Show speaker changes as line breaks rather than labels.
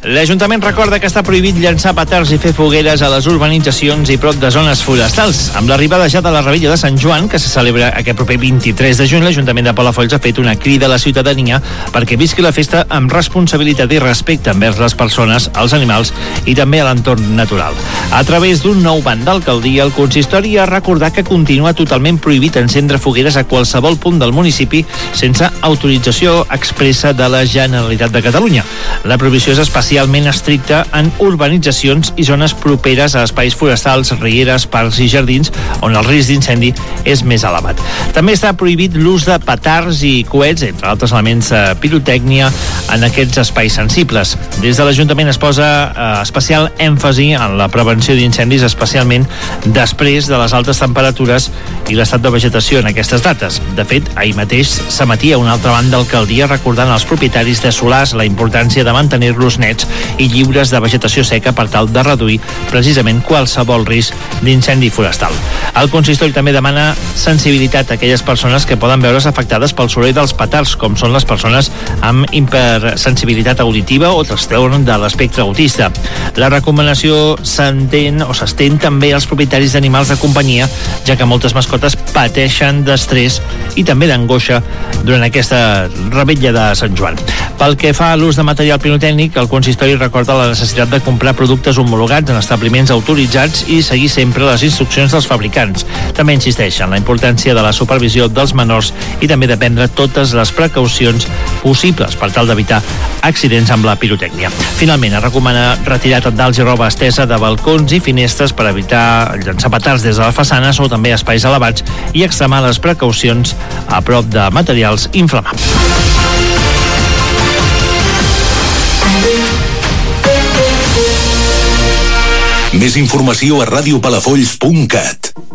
L'Ajuntament recorda que està prohibit llançar petards i fer fogueres a les urbanitzacions i prop de zones forestals. Amb l'arribada ja de la Revetlla de Sant Joan, que se celebra aquest proper 23 de juny, l'Ajuntament de Palafolls ha fet una crida a la ciutadania perquè visqui la festa amb responsabilitat i respecte envers les persones, els animals i també a l'entorn natural. A través d'un nou ban d'alcaldia, el consistori ha recordat que continua totalment prohibit encendre fogueres a qualsevol punt del municipi sense autorització expressa de la Generalitat de Catalunya. La prohibició és especialment estricta en urbanitzacions i zones properes a espais forestals, rieres, parcs i jardins on el risc d'incendi és més elevat. També està prohibit l'ús de petards i coets, entre altres elements de pirotècnia, en aquests espais sensibles. Des de l'Ajuntament es posa especial èmfasi en la prevenció d'incendis, especialment després de les altes temperatures i l'estat de vegetació en aquestes dates. De fet, ahir mateix s'emetia una altra banda d'alcaldia recordant als propietaris de solars la importància de mantenir-los nets i lliures de vegetació seca per tal de reduir precisament qualsevol risc d'incendi forestal. El consistori també demana sensibilitat a aquelles persones que poden veure's afectades pel soroll dels petards, com són les persones amb hipersensibilitat auditiva o trastorn de l'espectre autista. La recomanació s'estén també als propietaris d'animals de companyia, ja que moltes mascotes pateixen d'estrès i també d'angoixa durant aquesta Revetlla de Sant Joan. Pel que fa a l'ús de material pirotècnic, el consistori recorda la necessitat de comprar productes homologats en establiments autoritzats i seguir sempre les instruccions dels fabricants. També insisteix en la importància de la supervisió dels menors i també de prendre totes les precaucions possibles per tal d'evitar accidents amb la pirotècnia. Finalment, es recomana retirar tendals i roba estesa de balcons i finestres per evitar llançar petards des de les façanes o també espais elevats i extremar les precaucions a prop de materials inflamables.
Més informació a radiopalafolls.cat.